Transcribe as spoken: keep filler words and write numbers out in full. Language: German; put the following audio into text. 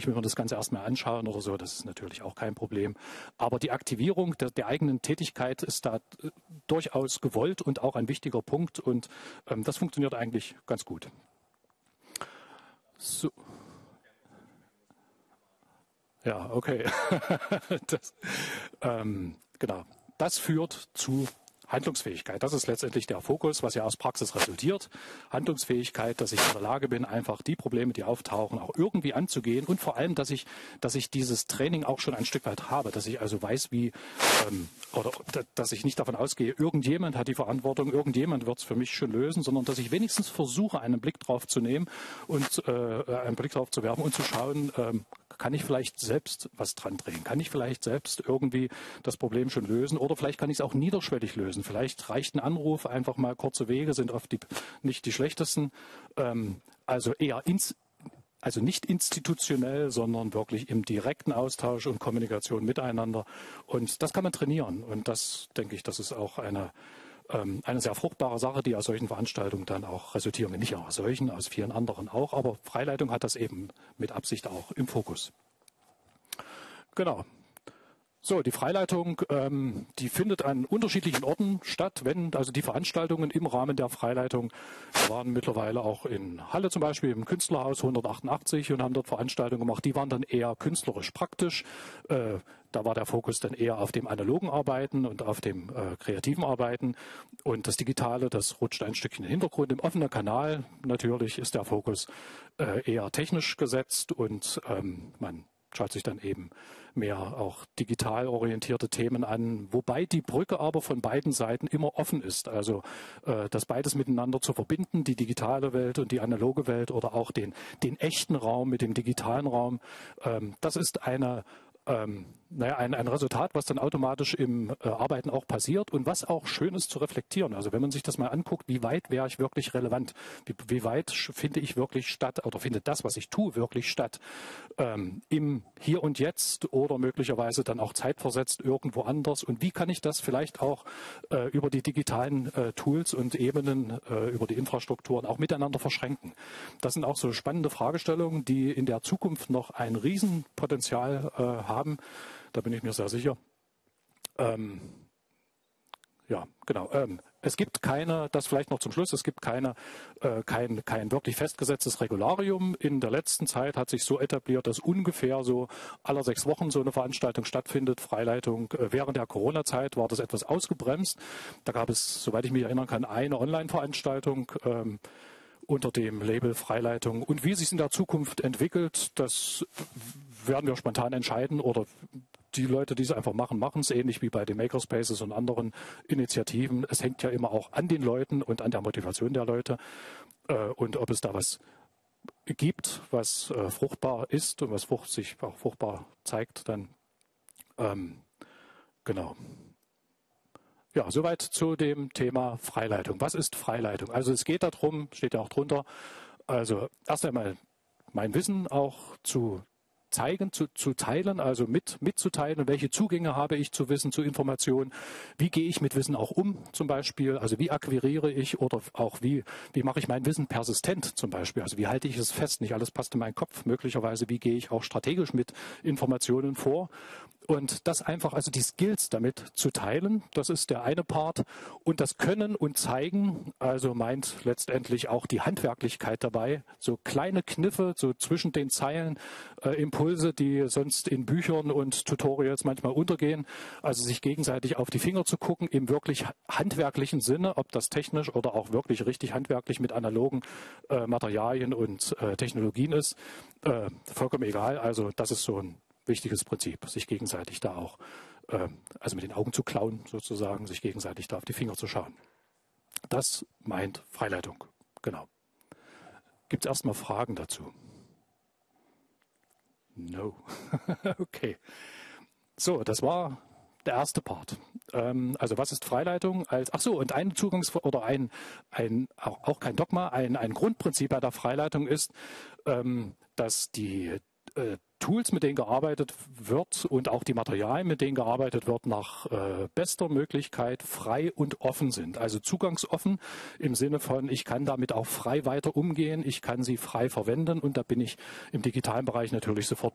will mir das Ganze erstmal anschauen oder so, das ist natürlich auch kein Problem. Aber die Aktivierung der, der eigenen Tätigkeit ist da äh, durchaus gewollt und auch ein wichtiger Punkt und ähm, das funktioniert eigentlich ganz gut. So. Ja, okay. das, ähm, genau. Das führt zu Handlungsfähigkeit. Das ist letztendlich der Fokus, was ja aus Praxis resultiert. Handlungsfähigkeit, dass ich in der Lage bin, einfach die Probleme, die auftauchen, auch irgendwie anzugehen und vor allem, dass ich, dass ich dieses Training auch schon ein Stück weit habe, dass ich also weiß, wie, ähm, oder dass ich nicht davon ausgehe, irgendjemand hat die Verantwortung, irgendjemand wird es für mich schon lösen, sondern dass ich wenigstens versuche, einen Blick drauf zu nehmen und äh, einen Blick drauf zu werfen und zu schauen, ähm, kann ich vielleicht selbst was dran drehen? Kann ich vielleicht selbst irgendwie das Problem schon lösen? Oder vielleicht kann ich es auch niederschwellig lösen. Vielleicht reicht ein Anruf, einfach mal kurze Wege, sind oft die, nicht die schlechtesten. Ähm, also eher ins, also nicht institutionell, sondern wirklich im direkten Austausch und Kommunikation miteinander. Und das kann man trainieren. Und das, denke ich, das ist auch eine, ähm, eine sehr fruchtbare Sache, die aus solchen Veranstaltungen dann auch resultieren. Nicht aus solchen, aus vielen anderen auch. Aber Freileitung hat das eben mit Absicht auch im Fokus. Genau. So, die Freileitung, ähm, die findet an unterschiedlichen Orten statt, wenn also die Veranstaltungen im Rahmen der Freileitung waren mittlerweile auch in Halle zum Beispiel im Künstlerhaus hundertachtundachtzig und haben dort Veranstaltungen gemacht. Die waren dann eher künstlerisch praktisch. Äh, da war der Fokus dann eher auf dem analogen Arbeiten und auf dem äh, kreativen Arbeiten. Und das Digitale, das rutscht ein Stückchen in den Hintergrund. Im offenen Kanal natürlich ist der Fokus äh, eher technisch gesetzt und ähm, man schaut sich dann eben mehr auch digital orientierte Themen an, wobei die Brücke aber von beiden Seiten immer offen ist. Also äh, das beides miteinander zu verbinden, die digitale Welt und die analoge Welt oder auch den, den echten Raum mit dem digitalen Raum, ähm, das ist eine Ähm, naja, ein, ein Resultat, was dann automatisch im äh, Arbeiten auch passiert und was auch schön ist zu reflektieren. Also wenn man sich das mal anguckt, wie weit wäre ich wirklich relevant? Wie, wie weit finde ich wirklich statt oder findet das, was ich tue, wirklich statt? Ähm, im Hier und Jetzt oder möglicherweise dann auch zeitversetzt irgendwo anders? Und wie kann ich das vielleicht auch äh, über die digitalen äh, Tools und Ebenen, äh, über die Infrastrukturen auch miteinander verschränken? Das sind auch so spannende Fragestellungen, die in der Zukunft noch ein Riesenpotenzial äh, haben. Haben. Da bin ich mir sehr sicher. Ähm, ja, genau. Ähm, es gibt keine, das vielleicht noch zum Schluss, es gibt keine, äh, kein, kein wirklich festgesetztes Regularium. In der letzten Zeit hat sich so etabliert, dass ungefähr so alle sechs Wochen so eine Veranstaltung stattfindet. Freileitung. Äh, während der Corona-Zeit war das etwas ausgebremst. Da gab es, soweit ich mich erinnern kann, eine Online-Veranstaltung ähm, unter dem Label Freileitung. Und wie sich es in der Zukunft entwickelt, das werden wir spontan entscheiden oder die Leute, die es einfach machen, machen es ähnlich wie bei den Makerspaces und anderen Initiativen. Es hängt ja immer auch an den Leuten und an der Motivation der Leute äh, und ob es da was gibt, was äh, fruchtbar ist und was frucht, sich auch fruchtbar zeigt, dann ähm, genau. Ja, soweit zu dem Thema Freileitung. Was ist Freileitung? Also es geht darum, steht ja auch drunter, also erst einmal mein Wissen auch zu zeigen, zu, zu teilen, also mit, mitzuteilen, welche Zugänge habe ich zu Wissen, zu Informationen, wie gehe ich mit Wissen auch um zum Beispiel, also wie akquiriere ich oder auch wie, wie mache ich mein Wissen persistent zum Beispiel, also wie halte ich es fest, nicht alles passt in meinen Kopf, möglicherweise wie gehe ich auch strategisch mit Informationen vor und das einfach, also die Skills damit zu teilen, das ist der eine Part und das Können und Zeigen, also meint letztendlich auch die Handwerklichkeit dabei, so kleine Kniffe, so zwischen den Zeilen, äh, Impulse, die sonst in Büchern und Tutorials manchmal untergehen, also sich gegenseitig auf die Finger zu gucken, im wirklich handwerklichen Sinne, ob das technisch oder auch wirklich richtig handwerklich mit analogen äh, Materialien und äh, Technologien ist, äh, vollkommen egal, also das ist so ein wichtiges Prinzip, sich gegenseitig da auch, äh, also mit den Augen zu klauen sozusagen, sich gegenseitig da auf die Finger zu schauen. Das meint Freileitung, genau. Gibt es erstmal Fragen dazu? No. Okay. So, das war der erste Part. Ähm, also was ist Freileitung? Als, ach so, und ein Zugangs- oder ein, ein auch, auch kein Dogma, ein, ein Grundprinzip bei der Freileitung ist, ähm, dass die äh, Tools, mit denen gearbeitet wird und auch die Materialien, mit denen gearbeitet wird, nach äh, bester Möglichkeit frei und offen sind. Also zugangsoffen im Sinne von, ich kann damit auch frei weiter umgehen, ich kann sie frei verwenden und da bin ich im digitalen Bereich natürlich sofort